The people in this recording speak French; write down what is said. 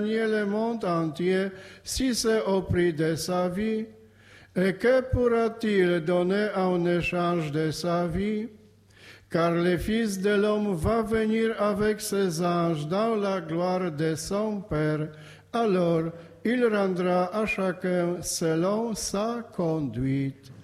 le monde entier si c'est au prix de sa vie? Et que pourra-t-il donner en échange de sa vie? Car le Fils de l'homme va venir avec ses anges dans la gloire de son Père. Alors, il rendra à chacun selon sa conduite.